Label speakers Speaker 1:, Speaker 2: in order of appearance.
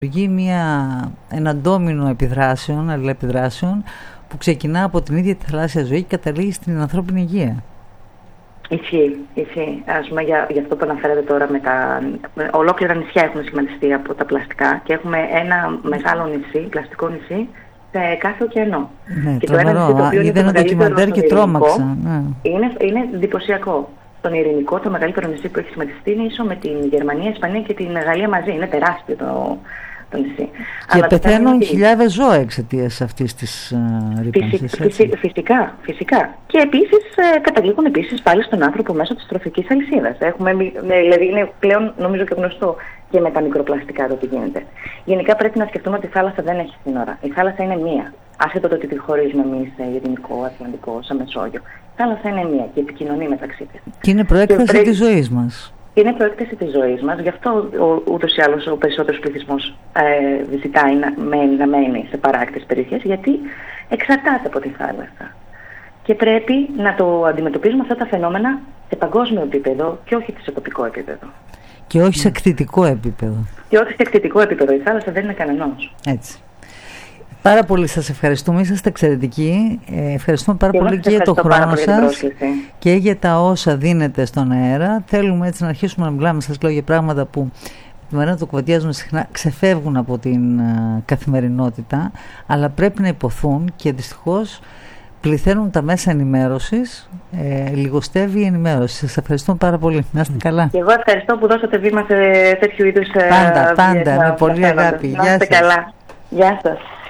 Speaker 1: Δημιουργεί ένα ντόμινο επιδράσεων, αλληλεπιδράσεων που ξεκινά από την ίδια τη θαλάσσια ζωή και καταλήγει στην ανθρώπινη υγεία.
Speaker 2: Ισχύει. Ας πούμε για αυτό που αναφέρατε τώρα ολόκληρα νησιά έχουν σχηματιστεί από τα πλαστικά και έχουμε ένα μεγάλο νησί, πλαστικό νησί, σε κάθε ωκεανό.
Speaker 1: Ναι,
Speaker 2: και
Speaker 1: τρομερό. Είδα ένα ντοκιμαντέρ και τρόμαξα. Ναι.
Speaker 2: Είναι εντυπωσιακό. Στον Ειρηνικό, το μεγαλύτερο νησί που έχει σχηματιστεί είναι ίσο με την Γερμανία, Ισπανία και την Γαλλία μαζί. Είναι τεράστιο το νησί.
Speaker 1: Και αλλά πεθαίνουν χιλιάδες ζώα εξαιτίας αυτής της ρήπανσης.
Speaker 2: Φυσικά. Και επίσης καταλήγουν επίσης πάλι στον άνθρωπο μέσω της τροφικής αλυσίδας. Δηλαδή είναι πλέον νομίζω και γνωστό και με τα μικροπλαστικά το τι γίνεται. Γενικά πρέπει να σκεφτούμε ότι η θάλασσα δεν έχει σύνορα. Η θάλασσα είναι μία. Άσχετο το ότι τη χωρίζουμε εμείς σε Ειρηνικό, Ατλαντικό, σε Μεσόγειο. Η θάλασσα είναι μία και επικοινωνεί μεταξύ της.
Speaker 1: Και είναι προέκταση της ζωής μας.
Speaker 2: Είναι προέκταση της ζωής μας, γι' αυτό ούτως ή άλλως ο περισσότερος πληθυσμός ζητάει να μένει σε παράκτιες περιοχές, γιατί εξαρτάται από τη θάλασσα. Και πρέπει να το αντιμετωπίζουμε αυτά τα φαινόμενα σε παγκόσμιο επίπεδο και όχι σε τοπικό επίπεδο.
Speaker 1: Και όχι σε κτητικό επίπεδο.
Speaker 2: Η θάλασσα δεν είναι κανενός.
Speaker 1: Έτσι. Πάρα πολύ σας ευχαριστούμε, είσαστε εξαιρετικοί. Ευχαριστούμε πάρα πολύ και για το χρόνο σας και για τα όσα δίνετε στον αέρα. Θέλουμε έτσι να αρχίσουμε να μιλάμε, σας λέω, για πράγματα που τη μέρα το κουβεντιάζουμε συχνά, ξεφεύγουν από την καθημερινότητα, αλλά πρέπει να υποθούν και δυστυχώς πληθαίνουν τα μέσα ενημέρωσης, λιγοστεύει η ενημέρωση. Σας ευχαριστούμε πάρα πολύ. Να είστε καλά.
Speaker 2: Και εγώ ευχαριστώ που δώσατε βήμα σε τέτοιου είδους
Speaker 1: πάντα, με πολύ αγάπη.
Speaker 2: Να είστε καλά. Γεια σας.